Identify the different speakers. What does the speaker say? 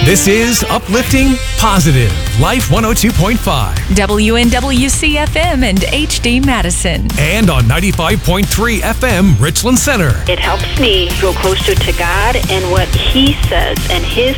Speaker 1: This is Uplifting Positive, Life 102.5.
Speaker 2: WNWC FM and HD Madison.
Speaker 1: And on 95.3 FM, Richland Center.
Speaker 3: It helps me grow closer to God and what He says and His